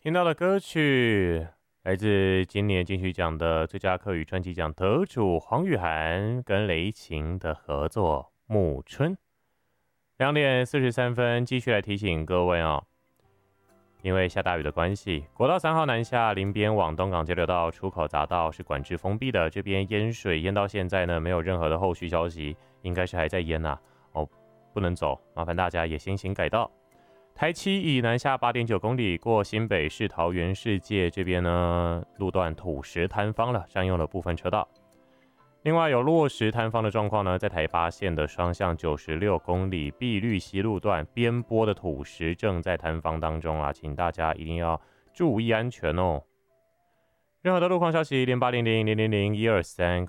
听到的歌曲来自今年金曲奖的最佳客语专辑奖得主黄雨涵跟雷擎的合作《暮春》。2:43，继续来提醒各位哦，因为下大雨的关系，国道3号南下林边往东港交流道出口匝道是管制封闭的，这边淹水淹到现在呢，没有任何的后续消息，应该是还在淹哦，不能走，麻烦大家也先行改道。台七以南下8.9公里过新北市桃园世界这边呢，路段土石坍方了，占用了部分车道。另外有落石坍方的状况呢，在台八线的双向96公里碧绿溪路段边坡的土石正在坍方当中啊，请大家一定要注意安全哦。任何的路况消息，0800-000-123